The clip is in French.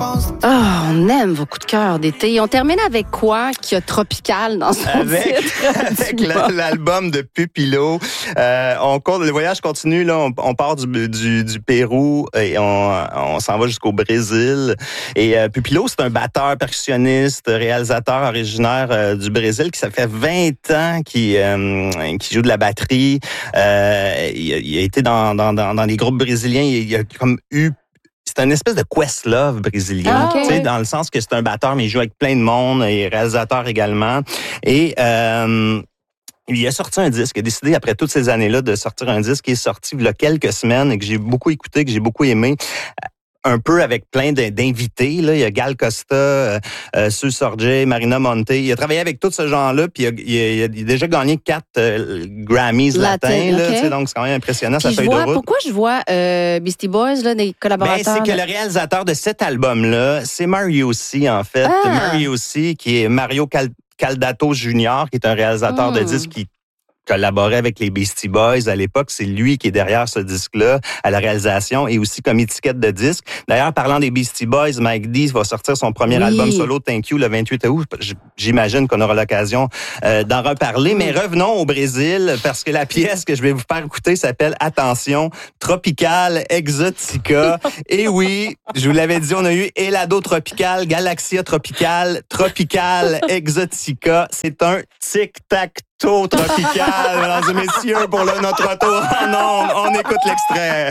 on aime vos coups de cœur d'été. On termine avec quoi qui a tropical dans son titre? Avec l'album de Pupilo. Le voyage continue, là. On part du Pérou et on s'en va jusqu'au Brésil. Et Pupilo, c'est un batteur, percussionniste, réalisateur originaire du Brésil qui ça fait 20 ans qui joue de la batterie. Il a été dans les groupes brésiliens. Il a comme eu... C'est une espèce de Questlove brésilien, tu sais, dans le sens que c'est un batteur, mais il joue avec plein de monde, et réalisateur également. Et il a sorti un disque, il a décidé, après toutes ces années-là, de sortir un disque qui est sorti il y a quelques semaines et que j'ai beaucoup écouté, que j'ai beaucoup aimé. Un peu avec plein d'invités. Là. Il y a Gal Costa, Sue Sorge, Marina Monte. Il a travaillé avec tout ce genre-là, puis il a déjà gagné 4 Grammys latins. Là, donc, c'est quand même impressionnant, sa feuille de route. Pourquoi je vois Beastie Boys, là, des collaborateurs? C'est que le réalisateur de cet album-là, c'est Mario C, en fait. Mario C, qui est Mario Caldato Jr., qui est un réalisateur de disques qui collaborait avec les Beastie Boys à l'époque. C'est lui qui est derrière ce disque-là, à la réalisation et aussi comme étiquette de disque. D'ailleurs, parlant des Beastie Boys, Mike D va sortir son premier album solo, Thank You, le 28 août. J'imagine qu'on aura l'occasion d'en reparler. Mais revenons au Brésil, parce que la pièce que je vais vous faire écouter s'appelle, attention, Tropical Exotica. Et oui, je vous l'avais dit, on a eu Helado Tropical, Galaxia Tropical, Tropical Exotica. C'est un tic-tac tropical, mesdames et messieurs, pour notre retour en ondes. On écoute l'extrait.